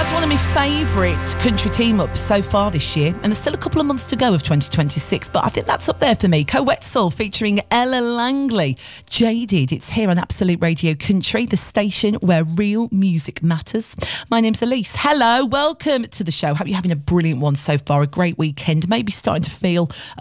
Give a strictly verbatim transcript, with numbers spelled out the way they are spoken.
That's one of my favourite country team-ups so far this year, and there's still a couple of months to go of twenty twenty-six, but I think that's up there for me. Coetzel featuring Ella Langley. Jaded, it's here on Absolute Radio Country, the station where real music matters. My name's Elise. Hello, welcome to the show. Hope you're having a brilliant one so far, a great weekend, maybe starting to feel